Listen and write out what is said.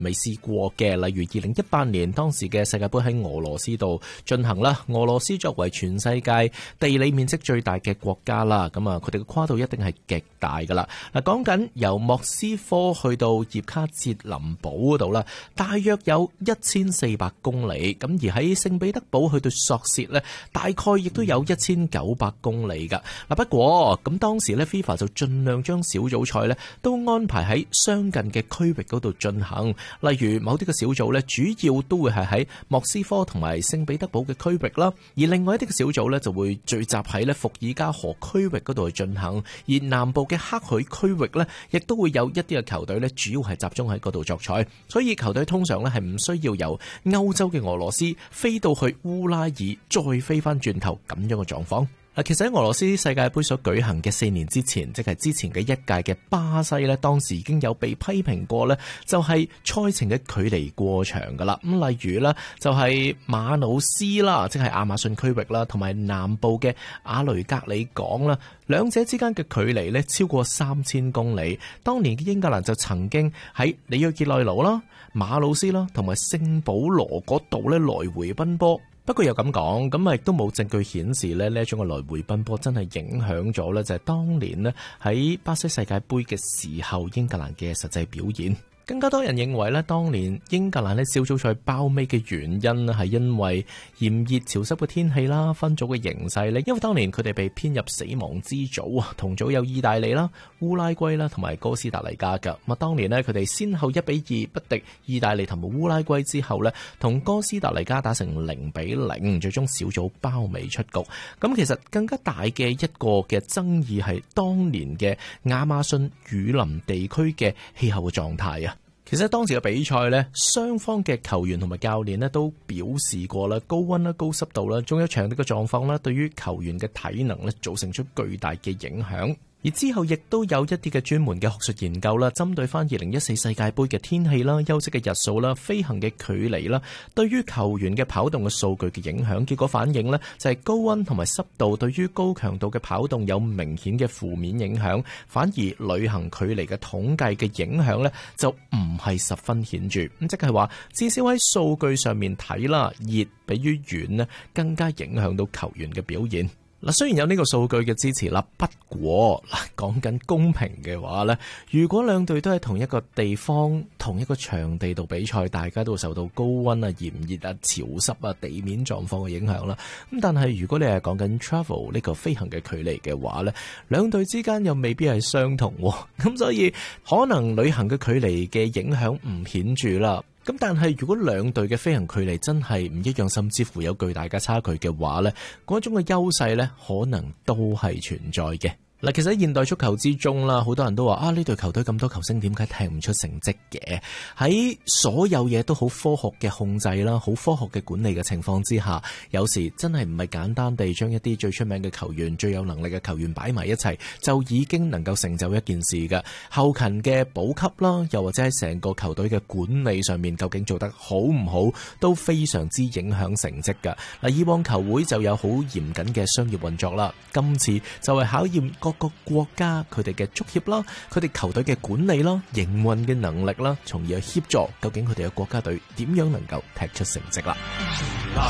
未試過嘅，例如2018年當時嘅世界盃喺俄羅斯度進行啦。俄羅斯作為全世界地理面積最大嘅國家啦，咁啊佢哋嘅跨度一定係極大噶啦。嗱，講緊由莫斯科去到葉卡捷林堡嗰度啦，大約有1400公里。咁而喺聖彼得堡去到索契呢，大概亦都有1900公里噶。嗱，不過咁當時呢 FIFA 就盡量將小組賽呢都安排喺相近嘅區域嗰度進行。例如某啲嘅小組呢，主要都會係喺莫斯科同埋聖彼得堡嘅區域啦，而另外一啲嘅小組呢，就會聚集喺呢伏爾加河區域嗰度去進行。而南部嘅黑海區域呢，亦都會有一啲嘅球隊呢，主要係集中喺嗰度作賽。所以球隊通常呢係唔需要由歐洲嘅俄羅斯飛到去烏拉爾，再飛翻轉頭咁樣嘅狀況。其實喺俄羅斯世界盃所舉行嘅4年之前，即係之前嘅一屆嘅巴西呢，當時已經有被批評過呢，就係賽程嘅距離過長噶啦。咁例如呢，就係馬努斯啦，即係亞馬遜區域啦，同埋南部嘅阿雷格里港啦，兩者之間嘅距離呢超過3000公里。當年嘅英格蘭就曾經喺里約熱內盧啦、馬魯斯啦，同埋聖保羅嗰度呢來回奔波。不過又咁講，咁亦都冇證據顯示咧呢一種嘅來回奔波真係影響咗呢就係當年呢喺巴西世界盃嘅時候英格蘭嘅實際表現。更加多人認為咧，當年英格蘭喺小組賽包尾嘅原因係因為炎熱潮濕嘅天氣啦、分組嘅形勢咧。因為當年佢哋被編入死亡之組啊，同組有意大利啦、烏拉圭啦同埋哥斯達黎加㗎。咁啊，當年咧佢哋先後1-2不敵意大利同埋烏拉圭之後咧，同哥斯達黎加打成0-0，最終小組包尾出局。咁其實更加大嘅一個嘅爭議係當年嘅亞馬遜雨林地區嘅氣候嘅狀態啊。其實當時嘅比賽呢，雙方嘅球員同埋教練呢都表示過啦，高溫啦、高濕度啦，仲有場地嘅狀況啦，對於球員嘅體能呢造成出巨大嘅影響。而之後亦都有一啲嘅專門嘅學術研究啦，針對翻2014世界盃嘅天氣啦、休息嘅日數啦、飛行嘅距離啦，對於球員嘅跑動嘅數據嘅影響。結果反映呢，就係高溫同埋濕度對於高強度嘅跑動有明顯嘅負面影響，反而旅行距離嘅統計嘅影響呢，就唔係十分顯著。咁即係話，至少喺數據上面睇啦，熱比於遠呢更加影響到球員嘅表現。嗱，雖然有呢個數據嘅支持啦，不過嗱，講緊公平嘅話呢，如果兩隊都喺同一個地方、同一個場地度比賽，大家都會受到高溫啊、炎熱啊、潮濕啊、地面狀況嘅影響啦。咁但係如果你係講緊 travel 呢個飛行嘅距離嘅話呢，兩隊之間又未必係相同，咁所以可能旅行嘅距離嘅影響唔顯著啦。咁但係如果兩隊嘅飛行距離真係唔一樣，甚至乎有巨大嘅差距嘅話呢，嗰種嘅優勢呢，可能都係存在嘅。嗱，其實喺現代足球之中啦，好多人都話啊，呢隊球隊咁多球星，點解踢唔出成績嘅？喺所有嘢都好科學嘅控制啦，好科學嘅管理嘅情況之下，有時真係唔係簡單地將一啲最出名嘅球員、最有能力嘅球員擺埋一齊，就已經能夠成就一件事嘅。後勤嘅補給啦，又或者喺成個球隊嘅管理上面，究竟做得好唔好，都非常之影響成績㗎。嗱，以往球會就有好嚴謹嘅商業運作啦，今次就係考驗各個國家佢哋嘅足協啦，佢哋球隊嘅管理啦、營運嘅能力啦，從而去協助究竟佢哋嘅國家隊點樣能夠踢出成績啦。